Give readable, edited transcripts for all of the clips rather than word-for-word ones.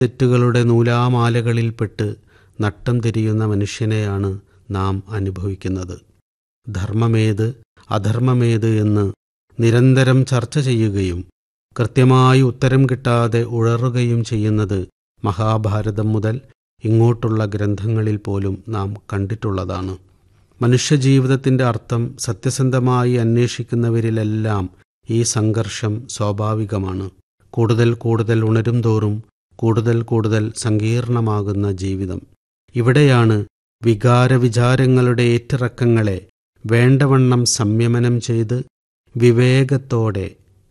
തെറ്റുകളുടെ നൂലാമാലകളിൽപ്പെട്ട് നട്ടം തിരിയുന്ന മനുഷ്യനെയാണ് നാം അനുഭവിക്കുന്നത്. ധർമ്മമേത് അധർമ്മമേത് എന്ന് നിരന്തരം ചർച്ച ചെയ്യുകയും കൃത്യമായി ഉത്തരം കിട്ടാതെ ഉഴറുകയും ചെയ്യുന്നത് മഹാഭാരതം മുതൽ ഇങ്ങോട്ടുള്ള ഗ്രന്ഥങ്ങളിൽ പോലും നാം കണ്ടിട്ടുള്ളതാണ്. മനുഷ്യജീവിതത്തിൻ്റെ അർത്ഥം സത്യസന്ധമായി അന്വേഷിക്കുന്നവരിലെല്ലാം ഈ സംഘർഷം സ്വാഭാവികമാണ്. കൂടുതൽ കൂടുതൽ ഉണരും തോറും കൂടുതൽ കൂടുതൽ സങ്കീർണമാകുന്ന ജീവിതം. ഇവിടെയാണ് വികാരവിചാരങ്ങളുടെ ഏറ്റിറക്കങ്ങളെ വേണ്ടവണ്ണം സംയമനം ചെയ്ത് വിവേകത്തോടെ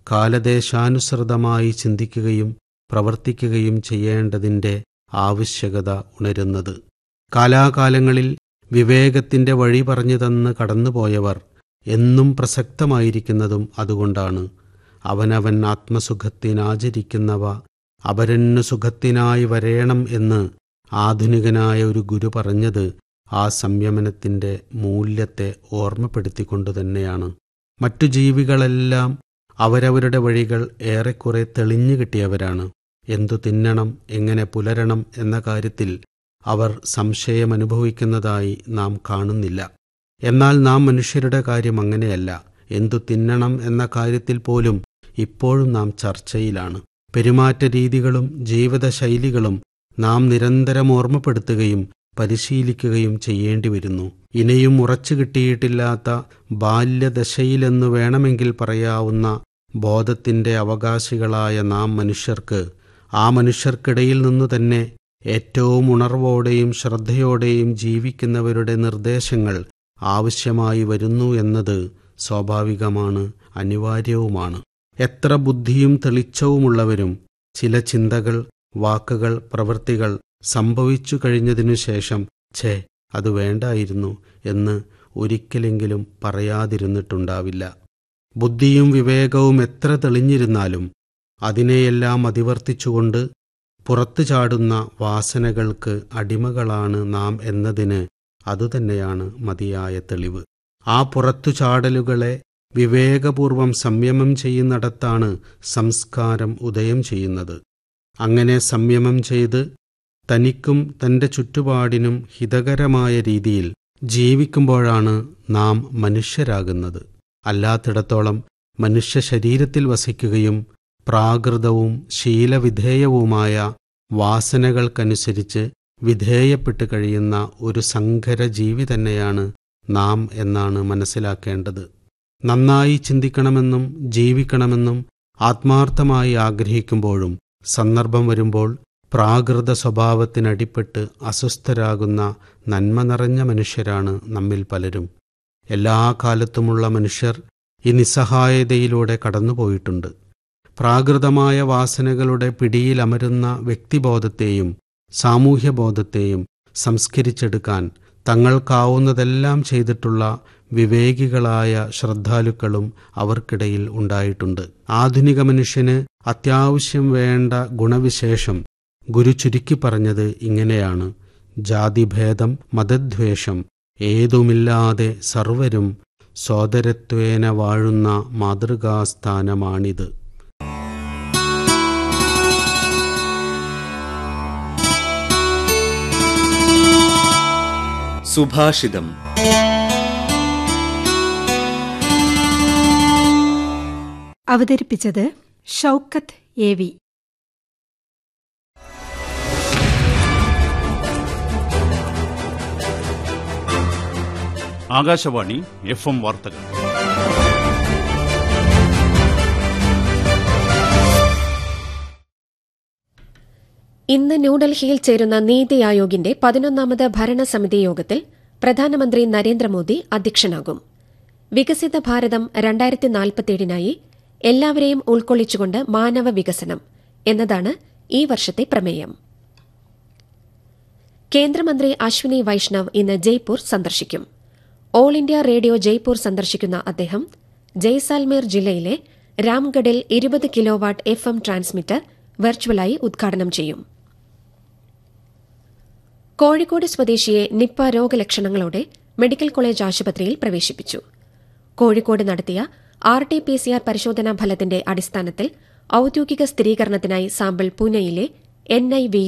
കാലദേശാനുസൃതമായി ചിന്തിക്കുകയും പ്രവർത്തിക്കുകയും ചെയ്യേണ്ടതിൻ്റെ ആവശ്യകത ഉണരുന്നത്. കാലാകാലങ്ങളിൽ വിവേകത്തിൻ്റെ വഴി പറഞ്ഞു തന്ന് കടന്നുപോയവർ എന്നും പ്രസക്തമായിരിക്കുന്നതും അതുകൊണ്ടാണ്. അവനവൻ ആത്മസുഖത്തിനാചരിക്കുന്നവ അപരന്നു സുഖത്തിനായി വരേണം എന്ന് ആധുനികനായ ഒരു ഗുരു പറഞ്ഞത് ആ സംയമനത്തിൻ്റെ മൂല്യത്തെ ഓർമ്മപ്പെടുത്തിക്കൊണ്ടു തന്നെയാണ്. മറ്റു ജീവികളെല്ലാം അവരവരുടെ വഴികൾ ഏറെക്കുറെ തെളിഞ്ഞു കിട്ടിയവരാണ്. എന്തു തിന്നണം, എങ്ങനെ പുലരണം എന്ന കാര്യത്തിൽ അവർ സംശയമനുഭവിക്കുന്നതായി നാം കാണുന്നില്ല. എന്നാൽ നാം മനുഷ്യരുടെ കാര്യം അങ്ങനെയല്ല. എന്തു തിന്നണം എന്ന കാര്യത്തിൽ പോലും ഇപ്പോഴും നാം ചർച്ചയിലാണ്. പെരുമാറ്റ രീതികളും ജീവിതശൈലികളും നാം നിരന്തരം ഓർമ്മപ്പെടുത്തുകയും പരിശീലിക്കുകയും ചെയ്യേണ്ടി വരുന്നു. ഇനിയും ഉറച്ചു കിട്ടിയിട്ടില്ലാത്ത ബാല്യദശയിലെന്നു വേണമെങ്കിൽ പറയാവുന്ന ബോധത്തിൻ്റെ അവകാശികളായ നാം മനുഷ്യർക്ക്, ആ മനുഷ്യർക്കിടയിൽ നിന്നു തന്നെ ഏറ്റവും ഉണർവോടെയും ശ്രദ്ധയോടെയും ജീവിക്കുന്നവരുടെ നിർദ്ദേശങ്ങൾ ആവശ്യമായി വരുന്നു എന്നത് സ്വാഭാവികമാണ്, അനിവാര്യവുമാണ്. എത്ര ബുദ്ധിയും തെളിച്ചവുമുള്ളവരും ചില ചിന്തകൾ, വാക്കുകൾ, പ്രവൃത്തികൾ സംഭവിച്ചു കഴിഞ്ഞതിനു ശേഷം ഛേ അത് വേണ്ടായിരുന്നു എന്ന് ഒരിക്കലെങ്കിലും പറയാതിരുന്നിട്ടുണ്ടാവില്ല. ബുദ്ധിയും വിവേകവും എത്ര തെളിഞ്ഞിരുന്നാലും അതിനെയെല്ലാം അതിവർത്തിച്ചുകൊണ്ട് പുറത്തു ചാടുന്ന വാസനകൾക്ക് അടിമകളാണ് നാം എന്നതിന് അതുതന്നെയാണ് മതിയായ തെളിവ്. ആ പുറത്തു ചാടലുകളെ വിവേകപൂർവം സംയമം ചെയ്യുന്നിടത്താണ് സംസ്കാരം ഉദയം ചെയ്യുന്നത്. അങ്ങനെ സംയമം ചെയ്ത് തനിക്കും തൻ്റെ ചുറ്റുപാടിനും ഹിതകരമായ രീതിയിൽ ജീവിക്കുമ്പോഴാണ് നാം മനുഷ്യരാകുന്നത്. അല്ലാത്തിടത്തോളം മനുഷ്യ ശരീരത്തിൽ വസിക്കുകയും പ്രാകൃതവും ശീലവിധേയവുമായ വാസനകൾക്കനുസരിച്ച് വിധേയപ്പെട്ട് കഴിയുന്ന ഒരു സങ്കര ജീവി തന്നെയാണ് നാം എന്നാണ് മനസ്സിലാക്കേണ്ടത്. നന്നായി ചിന്തിക്കണമെന്നും ജീവിക്കണമെന്നും ആത്മാർത്ഥമായി ആഗ്രഹിക്കുമ്പോഴും സന്ദർഭം വരുമ്പോൾ പ്രാകൃത സ്വഭാവത്തിനടിപ്പെട്ട് അസ്വസ്ഥരാകുന്ന നന്മ നിറഞ്ഞ മനുഷ്യരാണ് നമ്മിൽ പലരും. എല്ലാ കാലത്തുമുള്ള മനുഷ്യർ ഈ നിസ്സഹായതയിലൂടെ കടന്നുപോയിട്ടുണ്ട്. പ്രാകൃതമായ വാസനകളുടെ പിടിയിലമരുന്ന വ്യക്തിബോധത്തെയും സാമൂഹ്യബോധത്തെയും സംസ്കരിച്ചെടുക്കാൻ തങ്ങൾക്കാവുന്നതെല്ലാം ചെയ്തിട്ടുള്ള വിവേകികളായ ശ്രദ്ധാലുക്കളും അവർക്കിടയിൽ ഉണ്ടായിട്ടുണ്ട്. ആധുനിക മനുഷ്യന് അത്യാവശ്യം വേണ്ട ഗുണവിശേഷം ഗുരു ചുരുക്കി പറഞ്ഞത് ഇങ്ങനെയാണ്: ജാതിഭേദം, മതദ്വേഷം ഏതുമില്ലാതെ സർവരും സോദരത്വേന വാഴുന്ന മാതൃകാസ്ഥാനമാണിത്. സുഭാഷിതം. അവതരിപ്പിച്ചത് ഷൗക്കത്ത് എ.വി. ആകാശവാണി FM വാർത്തകൾ. ഇന്ന് ന്യൂഡൽഹിയിൽ ചേരുന്ന നീതി ആയോഗിന്റെ 11ാമത് ഭരണസമിതി യോഗത്തിൽ പ്രധാനമന്ത്രി നരേന്ദ്രമോദി അധ്യക്ഷനാകും. വികസിത ഭാരതം 2047നായി എല്ലാവരെയും ഉൾക്കൊള്ളിച്ചുകൊണ്ട് മാനവ വികസനം എന്നതാണ് ഈ വർഷത്തെ പ്രമേയം. കേന്ദ്രമന്ത്രി അശ്വിനി വൈഷ്ണവ് ഇന്ന് ജയ്പൂർ സന്ദർശിക്കും. ഓൾ ഇന്ത്യ റേഡിയോ ജയ്പൂർ സന്ദർശിക്കുന്ന അദ്ദേഹം ജയ്സാൽമേർ ജില്ലയിലെ രാംഗഡിൽ 20 കിലോവാട്ട് FM ട്രാൻസ്മിറ്റർ വെർച്വലായി ഉദ്ഘാടനം ചെയ്യും. കോഴിക്കോട് സ്വദേശിയെ നിപ്പ രോഗലക്ഷണങ്ങളോടെ മെഡിക്കൽ കോളേജ് ആശുപത്രിയിൽ പ്രവേശിപ്പിച്ചു. കോഴിക്കോട് നടത്തിയ RT-PCR പരിശോധനാ ഫലത്തിന്റെ അടിസ്ഥാനത്തിൽ ഔദ്യോഗിക സ്ഥിരീകരണത്തിനായി സാമ്പിൾ പൂനെയിലെ NIV